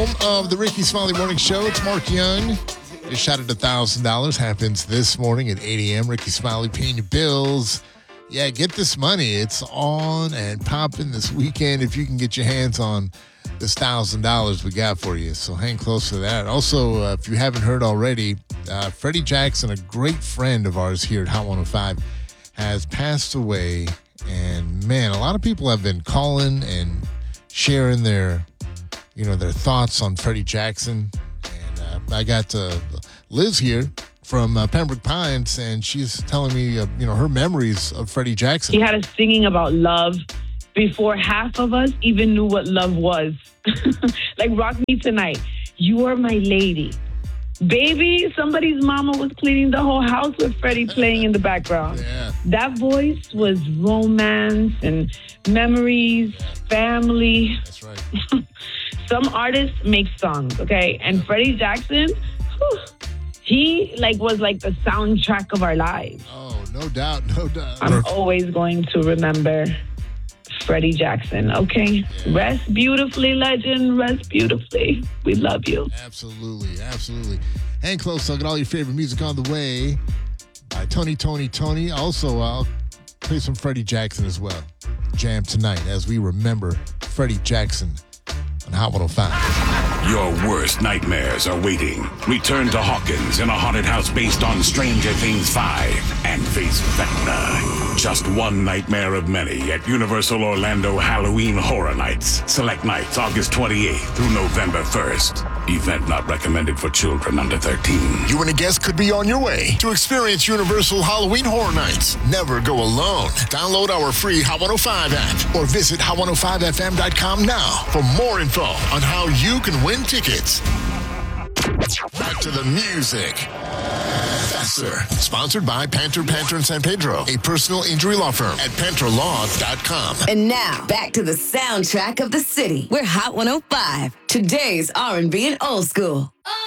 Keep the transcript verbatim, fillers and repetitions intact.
home of the Ricky Smiley Morning Show. It's Mark Young. Just shot at one thousand dollars. Happens this morning at eight a.m. Ricky Smiley paying your bills. Yeah, get this money. It's on and popping this weekend if you can get your hands on this one thousand dollars we got for you. So hang close to that. Also, uh, if you haven't heard already, uh, Freddie Jackson, a great friend of ours here at Hot one oh five, has passed away. And, man, a lot of people have been calling and sharing their, you know, their thoughts on Freddie Jackson. And uh, I got uh, Liz here from uh, Pembroke Pines, and she's telling me, uh, you know, her memories of Freddie Jackson. He had us singing about love before half of us even knew what love was. Like, Rock Me Tonight. You are my lady. Baby, somebody's mama was cleaning the whole house with Freddie playing in the background. Yeah. That voice was romance and memories, family. That's right. Some artists make songs, okay? And Freddie Jackson, whew, he like was like the soundtrack of our lives. Oh, no doubt, no doubt. I'm always going to remember Freddie Jackson, okay? Yeah. Rest beautifully, legend. Rest beautifully. We love you. Absolutely, absolutely. Hang close. I'll get all your favorite music on the way by Tony, Tony, Tony. Also, I'll play some Freddie Jackson as well. Jam tonight as we remember Freddie Jackson on Hot one oh five. Your worst nightmares are waiting. Return to Hawkins in a haunted house based on Stranger Things five and face Vecna. Just one nightmare of many at Universal Orlando Halloween Horror Nights. Select nights August twenty-eighth through November first. Event not recommended for children under thirteen. You and a guest could be on your way to experience Universal Halloween Horror Nights. Never go alone. Download our free Hot one oh five app or visit hot one oh five f m dot com now for more info on how you can win tickets. Back to the music. Faster. Sponsored by Panther, Panther and San Pedro, a personal injury law firm at panther law dot com. And now, back to the soundtrack of the city. We're Hot one oh five, today's R and B and old school.